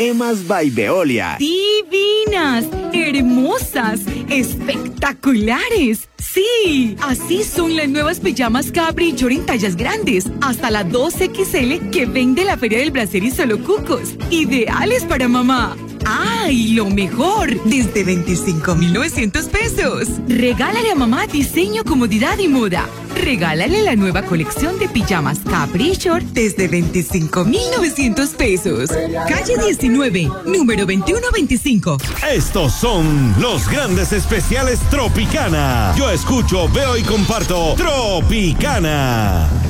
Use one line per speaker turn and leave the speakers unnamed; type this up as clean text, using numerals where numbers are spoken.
Emas by Veolia.
Divinas, hermosas, espectaculares. Sí, así son las nuevas pijamas Caprichor en tallas grandes, hasta la 2XL que vende la Feria del Brasier y Solo Cucos. Ideales para mamá. ¡Ay, lo mejor! Desde 25,900 pesos. Regálale a mamá diseño, comodidad y moda. Regálale la nueva colección de pijamas Caprichor desde 25,900 pesos. Calle 19, número 2125.
Estos son los grandes especiales Tropicana. Yo escucho, veo y comparto Tropicana.